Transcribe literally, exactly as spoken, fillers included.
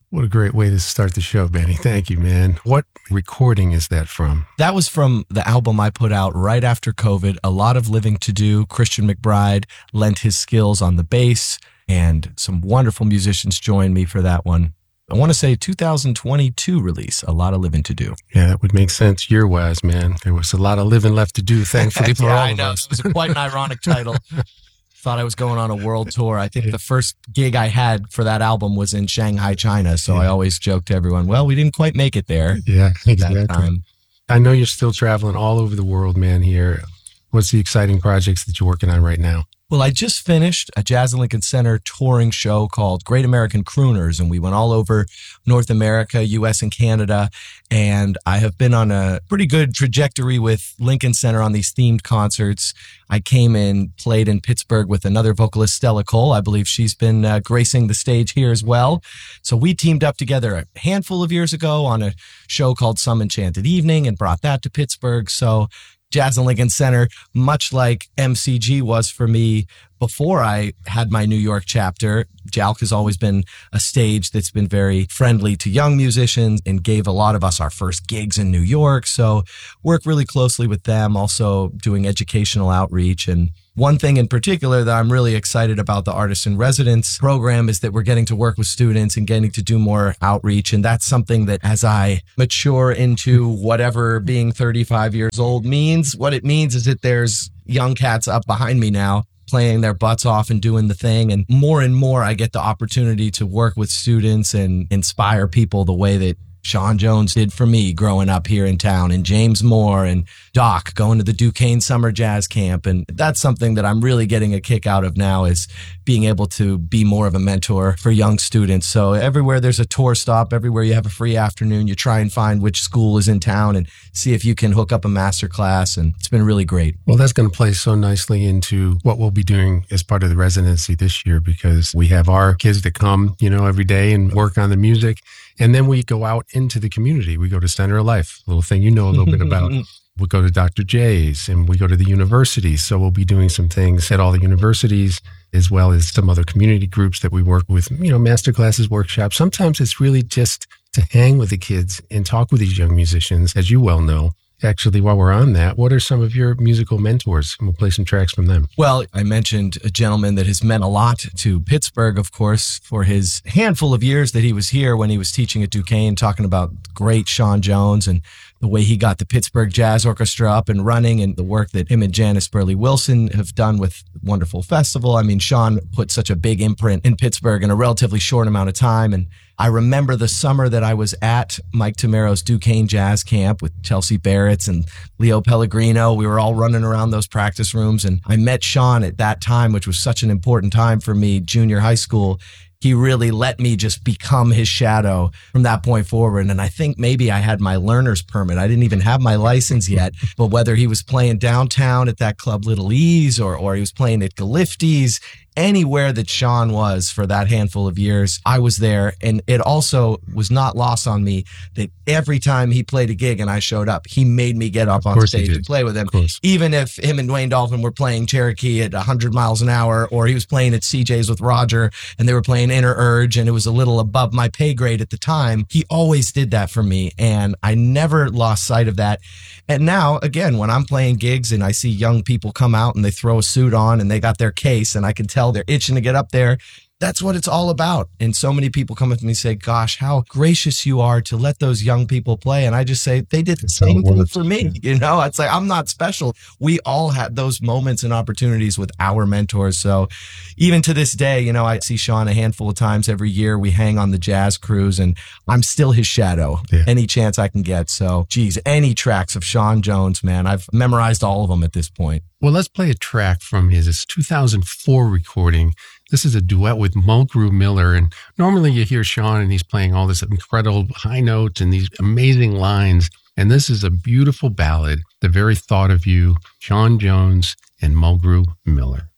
What a great way to start the show, Benny. Thank you, man. What recording is that from? That was from the album I put out right after COVID, A Lot of Living to Do. Christian McBride lent his skills on the bass, and some wonderful musicians joined me for that one. I want to say two thousand twenty-two release, A Lot of Living to Do. Yeah, that would make sense year-wise, man. There was a lot of living left to do, thankfully, for yeah, all I of know. us. It was quite an ironic title. Thought I was going on a world tour. I think the first gig I had for that album was in Shanghai, China. So yeah. I always joke to everyone, well, we didn't quite make it there. Yeah, exactly. That time. I know you're still traveling all over the world, man, here. What's the exciting projects that you're working on right now? Well, I just finished a Jazz at Lincoln Center touring show called Great American Crooners, and we went all over North America, U S and Canada, and I have been on a pretty good trajectory with Lincoln Center on these themed concerts. I came in, played in Pittsburgh with another vocalist, Stella Cole. I believe she's been uh, gracing the stage here as well. So we teamed up together a handful of years ago on a show called Some Enchanted Evening and brought that to Pittsburgh. So Jazz at Lincoln Center, much like M C G was for me before I had my New York chapter. Jalk has always been a stage that's been very friendly to young musicians and gave a lot of us our first gigs in New York. So work really closely with them, also doing educational outreach. And one thing in particular that I'm really excited about the Artist in Residence program is that we're getting to work with students and getting to do more outreach. And that's something that as I mature into whatever being thirty-five years old means, what it means is that there's young cats up behind me now playing their butts off and doing the thing. And more and more, I get the opportunity to work with students and inspire people the way that Sean Jones did for me growing up here in town, and James Moore and Doc going to the Duquesne Summer Jazz Camp. And that's something that I'm really getting a kick out of now, is being able to be more of a mentor for young students. So everywhere there's a tour stop, everywhere you have a free afternoon, you try and find which school is in town and see if you can hook up a master class. And it's been really great. Well, that's going to play so nicely into what we'll be doing as part of the residency this year, because we have our kids that come, you know, every day and work on the music. And then we go out into the community. We go to Center of Life, a little thing you know a little bit about. We'll go to Doctor J's, and we go to the universities. So we'll be doing some things at all the universities, as well as some other community groups that we work with, you know, master classes, workshops. Sometimes it's really just to hang with the kids and talk with these young musicians, as you well know. Actually, while we're on that, what are some of your musical mentors? We'll play some tracks from them. Well, I mentioned a gentleman that has meant a lot to Pittsburgh, of course, for his handful of years that he was here when he was teaching at Duquesne, talking about great Sean Jones and the way he got the Pittsburgh Jazz Orchestra up and running, and the work that him and Janice Burley Wilson have done with Wonderful Festival. I mean, Sean put such a big imprint in Pittsburgh in a relatively short amount of time. And I remember the summer that I was at Mike Tomero's Duquesne Jazz Camp with Chelsea Barretts and Leo Pellegrino. We were all running around those practice rooms, and I met Sean at that time, which was such an important time for me, junior high school. He really let me just become his shadow from that point forward. And I think maybe I had my learner's permit. I didn't even have my license yet, but whether he was playing downtown at that club Little E's or, or he was playing at Galifty's, anywhere that Sean was for that handful of years, I was there. And it also was not lost on me that every time he played a gig and I showed up, he made me get up on stage to play with him. Even if him and Dwayne Dolphin were playing Cherokee at one hundred miles an hour, or he was playing at C J's with Roger and they were playing Inner Urge and it was a little above my pay grade at the time, he always did that for me. And I never lost sight of that. And now, again, when I'm playing gigs and I see young people come out and they throw a suit on and they got their case and I can tell they're itching to get up there, that's what it's all about. And so many people come up to me and say, gosh, how gracious you are to let those young people play. And I just say, they did the same thing for me. You know, it's like, I'm not special. We all had those moments and opportunities with our mentors. So even to this day, you know, I see Sean a handful of times every year. We hang on the jazz cruise and I'm still his shadow yeah. any chance I can get. So, geez, any tracks of Sean Jones, man, I've memorized all of them at this point. Well, let's play a track from his two thousand four recording. This is a duet with Mulgrew Miller. And normally you hear Sean and he's playing all this incredible high notes and these amazing lines. And this is a beautiful ballad, The Very Thought of You, Sean Jones and Mulgrew Miller.